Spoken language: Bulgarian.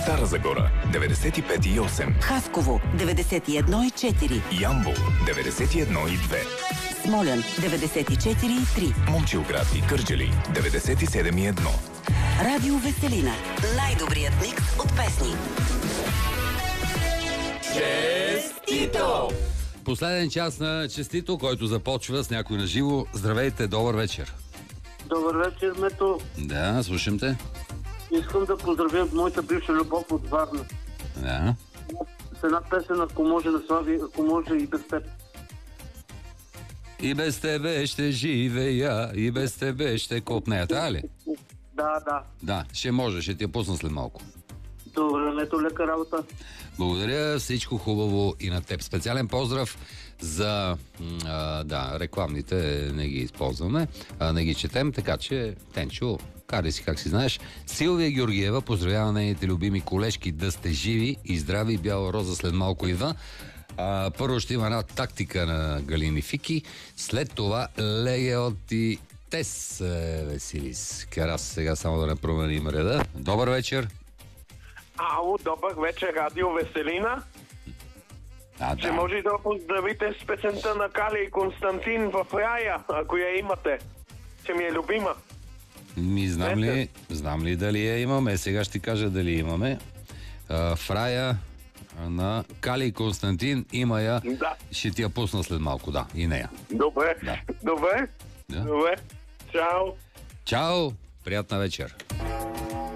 Стара Загора 95,8, Хасково 91,4, Ямбол 91,2, Смолян 94,3, Момчилград и Кърджали 97,1. Радио Веселина. Най-добрият микс от песни. Честито! Последен час на Честито, който започва с някой на живо. Здравейте, добър вечер. Добър вечер, Мето. Да, слушам те. Искам да поздравя моята бивша любов от Варна. Да. С една песен, ако може на Слави, ако може и без теб. И без тебе ще живея, и без тебе ще копнея. Тая ли? Да. Да, ще може, ще ти я пусна след малко. Добре, Мето, лека работа. Благодаря, всичко хубаво и на теб. Специален поздрав за рекламните не ги използваме, не ги четем, така че, Тенчо, карай си как си знаеш. Силвия Георгиева поздравява нейните любими колежки да сте живи и здрави. Бяла роза след малко идва. Първо ще има една тактика на Галини Фики, след това Легеоти Тес Весилис. Карас, сега само да не променим реда. Добър вечер. Ало, добър вечер, Радио Веселина. Ще може да поздравите с песента на Кали и Константин в Рая, ако я имате. Че ми е любима. Знам ли дали я имаме. Сега ще кажа дали имаме. В Рая на Кали и Константин има я. Да. Ще ти я пусна след малко, да, и нея. Добре. Да. Добре. Да. Добре. Чао. Чао! Приятна вечер.